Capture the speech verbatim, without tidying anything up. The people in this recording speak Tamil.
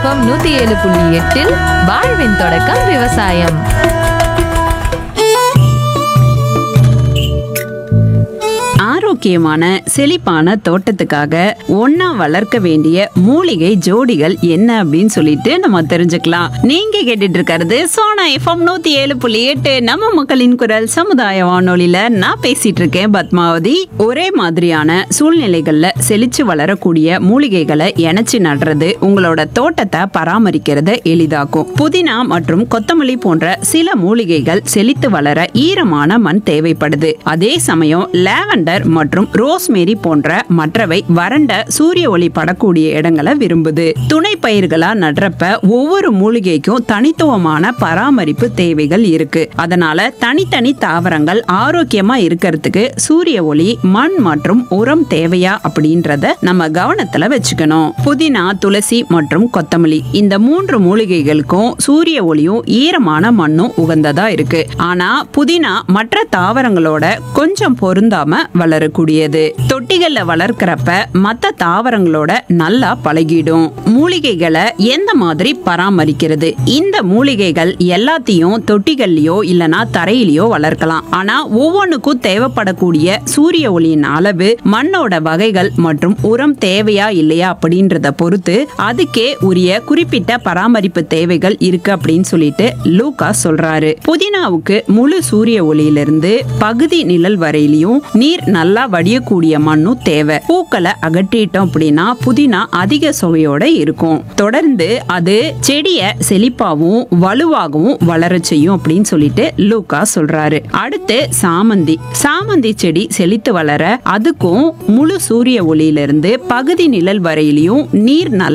எஃப்எம் நூத்தி ஏழு புள்ளி எட்டில் வாழ்வின் தொடக்கம் விவசாயம். ஆரோக்கியமான செழிப்பான தோட்டத்துக்காக ஒன்னா வளர்க்க வேண்டிய மூலிகை ஜோடிகள் என்ன அப்படின்னு சொல்லிட்டு நம்ம தெரிஞ்சுக்கலாம். நீங்க கேட்டுட்டு இருக்கிறது சோனா எஃப்எம் நூத்தி ஏழு புள்ளி எட்டு நம்ம மக்களின் குரல் சமுதாய வானொலியில நான் பேசிட்டு இருக்கேன் பத்மாவதி. ஒரே மாதிரியான சூழ்நிலைகள்ல செழிச்சு வளரக்கூடிய மூலிகைகளை இணைச்சு நடுறது உங்களோட தோட்டத்தை பராமரிக்கிறத எளிதாக்கும். புதினா மற்றும் கொத்தமல்லி போன்ற சில மூலிகைகள் செழித்து வளர ஈரமான மண் தேவைப்படுது. அதே சமயம் லாவெண்டர் மற்றும் ரோஸ்மேரி போன்ற மற்றவை வறண்ட சூரிய ஒளி படக்கூடிய இடங்களை விரும்புது. துணை பயிர்களா நடுறப்ப ஒவ்வொரு மூலிகைக்கும் தனித்துவமான பராமரிப்பு தேவைகள் இருக்கு. அதனால தனித்தனி தாவரங்கள் ஆரோக்கியமா இருக்கிறதுக்கு சூரிய ஒளி, மண் மற்றும் உரம் தேவையா அப்படின்றத நம்ம கவனத்துல வச்சுக்கணும். புதினா, துளசி மற்றும் கொத்தமல்லி இந்த மூன்று மூலிகைகளுக்கும் சூரிய ஒளியும் ஈரமான மண்ணும் உகந்ததா இருக்கு. ஆனா புதினா மற்ற தாவரங்களோட கொஞ்சம் பொருந்தாம வளரக்கூடியது. தொட்டிகள்ல வளர்க்கிறப்ப மத்த தாவரங்களோட நல்லா பழகிடும். மூலிகைகளை எந்த மாதிரி பராமரிக்கிறது? இந்த மூலிகைகள் எல்லாத்தையும் தொட்டிகள்லயோ இல்லனா தரையிலயோ வளர்க்கலாம். ஆனா ஒவ்வொன்றுக்கும் தேவைப்படக்கூடிய சூரிய ஒளியின் அளவு, மண்ணோட வகைகள் மற்றும் உரம் தேவையா இல்லையா அப்படின்றத பொறுத்து அதுக்கே உரிய குறிப்பிட்ட பராமரிப்பு தேவைகள் இருக்கு அப்படின்னு சொல்லிட்டு லூகா சொல்றாரு. புதினாவுக்கு முழு சூரிய ஒளியிலிருந்து பகுதி நிழல் வரையிலையும் நீர் நல்லா வடியக்கூடிய மண்ணும் தேவை. பூக்களை அகற்றிட்டோம் அப்படின்னா புதினா அதிக சுவையோட இருக்கும். தொடர்ந்து அது செடிய செழிப்பாவும் வலுவாகவும் வளர செய்யும் அப்படின்னு சொல்லிட்டு லூகா சொல்றாரு. அடுத்து சாமந்தி. சாமந்தி செடி செழித்து வளர அதுக்கும் முழு சூரிய ஒளியிலிருந்து பகுதி நிழல் வரையிலையும் நீர் நல்லா